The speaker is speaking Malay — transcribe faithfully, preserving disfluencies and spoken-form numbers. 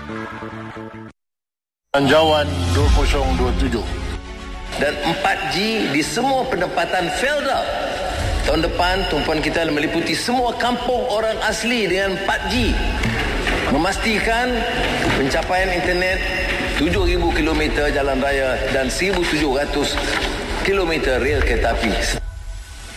Belanjawan dua ribu dua puluh tujuh. Dan empat G di semua penempatan Felda. Tahun depan, tumpuan kita meliputi semua kampung orang asli dengan empat G. Memastikan pencapaian internet tujuh ribu kilometer jalan raya dan seribu tujuh ratus kilometer rel kereta api.